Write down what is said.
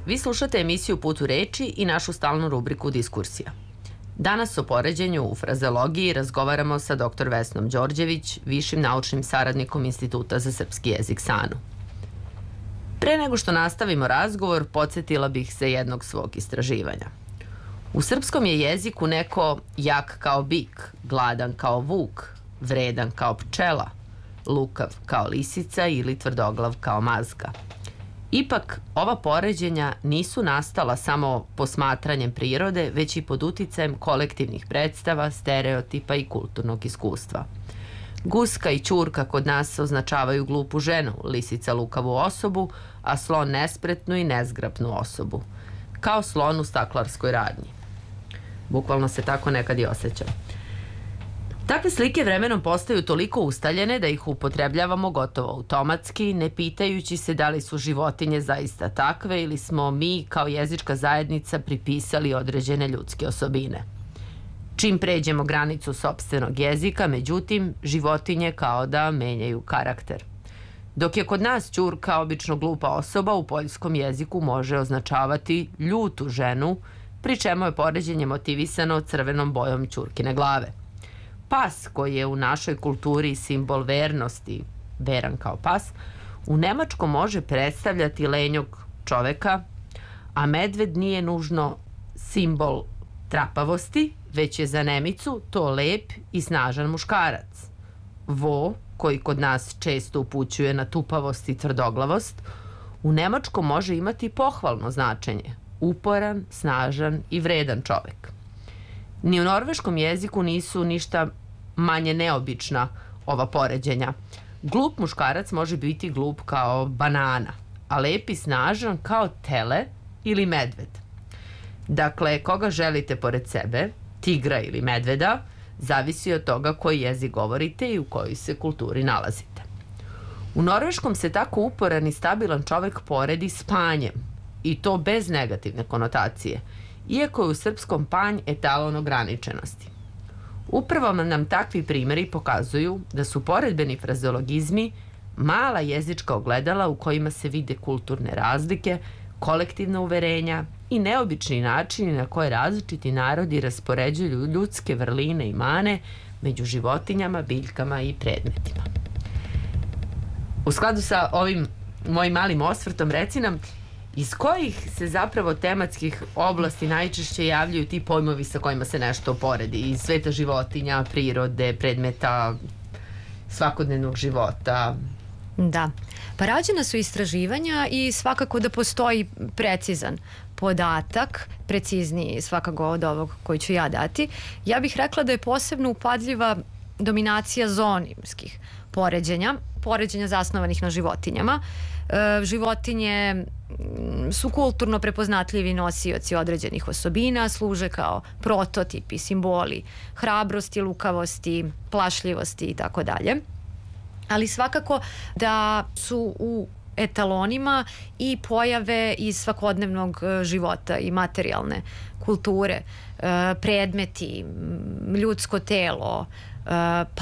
Vi slušate emisiju Put u reči i našu stalnu rubriku Diskursija. Danas o poređenju u frazeologiji razgovaramo sa dr. Vesnom Đorđević, višim naučnim saradnikom Instituta za srpski jezik SANU. Pre nego što nastavimo razgovor, podsjetila bih se jednog svog istraživanja. U srpskom je jeziku neko jak kao bik, gladan kao vuk, vredan kao pčela, lukav kao lisica ili tvrdoglav kao mazga. Ipak, ova poređenja nisu nastala samo posmatranjem prirode, već i pod uticajem kolektivnih predstava, stereotipa i kulturnog iskustva. Guska i ćurka kod nas označavaju glupu ženu, lisica lukavu osobu, a slon nespretnu i nezgrapnu osobu. Kao slon u staklarskoj radnji. Bukvalno se tako nekad i osjećam. Takve slike vremenom postaju toliko ustaljene da ih upotrebljavamo gotovo automatski, ne pitajući se da li su životinje zaista takve ili smo mi kao jezička zajednica pripisali određene ljudske osobine. Čim pređemo granicu sopstvenog jezika, međutim, životinje kao da menjaju karakter. Dok je kod nas ćurka obično glupa osoba, u poljskom jeziku može označavati ljutu ženu, pri čemu je poređenje motivisano crvenom bojom ćurkine glave. Pas, koji je u našoj kulturi simbol vernosti, veran kao pas, u nemačkom može predstavljati lenjog čoveka, a medved nije nužno simbol trapavosti, već je za Nemicu to lep i snažan muškarac. Vo, koji kod nas često upućuje na tupavost i tvrdoglavost, u nemačkom može imati pohvalno značenje, uporan, snažan i vredan čovek. Ni u norveškom jeziku nisu ništa manje neobična ova poređenja. Glup muškarac može biti glup kao banana, a lep i snažan kao tele ili medved. Dakle, koga želite pored sebe, tigra ili medveda, zavisi od toga koji jezik govorite i u kojoj se kulturi nalazite. U norveškom se tako uporan i stabilan čovek poredi s panjem, i to bez negativne konotacije, iako je u srpskom panj etalon ograničenosti. Upravo nam takvi primjeri pokazuju da su poredbeni frazeologizmi mala jezička ogledala u kojima se vide kulturne razlike, kolektivna uverenja i neobični načini na koje različiti narodi raspoređuju ljudske vrline i mane među životinjama, biljkama i predmetima. U skladu sa ovim mojim malim osvrtom, reci nam, iz kojih se zapravo tematskih oblasti najčešće javljaju ti pojmovi sa kojima se nešto poredi? Iz sveta životinja, prirode, predmeta, svakodnevnog života? Da. Pa rađena su istraživanja i svakako da postoji precizan podatak, precizniji svakako od ovog koji ću ja dati. Ja bih rekla da je posebno upadljiva dominacija zonimskih poređenja zasnovanih na životinjama. Životinje su kulturno prepoznatljivi nosioci određenih osobina, služe kao prototipi, simboli hrabrosti, lukavosti, plašljivosti i tako dalje. Ali svakako da su u etalonima i pojave iz svakodnevnog života i materijalne kulture, predmeti, ljudsko telo,